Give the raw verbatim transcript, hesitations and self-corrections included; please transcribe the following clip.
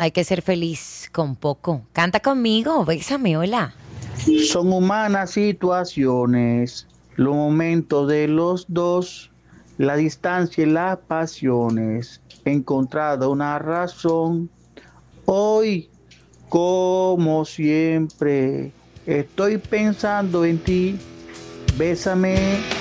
hay que ser feliz con poco. Canta conmigo, bésame, hola. Son humanas situaciones, los momentos de los dos, la distancia y las pasiones. He encontrado una razón. Hoy, como siempre, estoy pensando en ti. Bésame